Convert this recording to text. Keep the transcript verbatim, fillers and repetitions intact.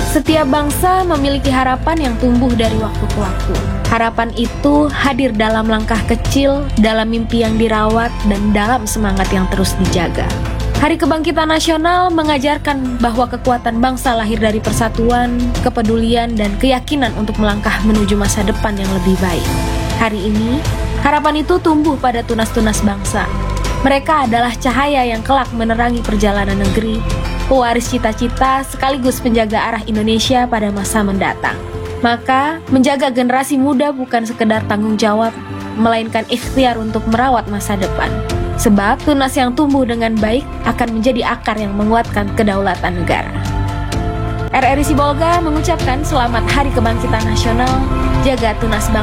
Setiap bangsa memiliki harapan yang tumbuh dari waktu ke waktu. Harapan itu hadir dalam langkah kecil, dalam mimpi yang dirawat, dan dalam semangat yang terus dijaga. Hari Kebangkitan Nasional mengajarkan bahwa kekuatan bangsa lahir dari persatuan, kepedulian, dan keyakinan untuk melangkah menuju masa depan yang lebih baik. Hari ini, harapan itu tumbuh pada tunas-tunas bangsa. Mereka adalah cahaya yang kelak menerangi perjalanan negeri, pewaris cita-cita sekaligus penjaga arah Indonesia pada masa mendatang. Maka, menjaga generasi muda bukan sekedar tanggung jawab, melainkan ikhtiar untuk merawat masa depan. Sebab tunas yang tumbuh dengan baik akan menjadi akar yang menguatkan kedaulatan negara. R R I Sibolga mengucapkan selamat Hari Kebangkitan Nasional, jaga tunas bangsa.